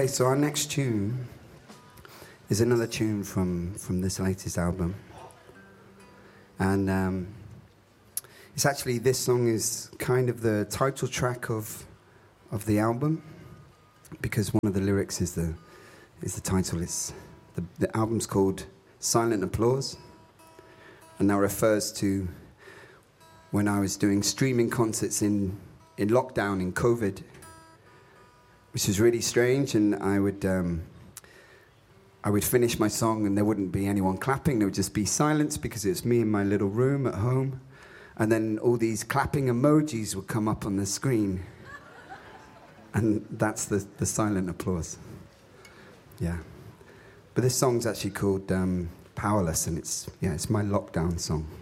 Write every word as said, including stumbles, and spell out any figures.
Okay, so our next tune is another tune from, from this latest album. And um, it's actually, this song is kind of the title track of of the album, because one of the lyrics is the is the title. It's the, the album's called Silent Applause, and that refers to when I was doing streaming concerts in, in lockdown, in COVID, which was really strange, and I would um, I would finish my song and there wouldn't be anyone clapping, there would just be silence because it was me in my little room at home, and then all these clapping emojis would come up on the screen, and that's the, the silent applause. Yeah. But this song's actually called um, Powerless, and it's, yeah, it's my lockdown song.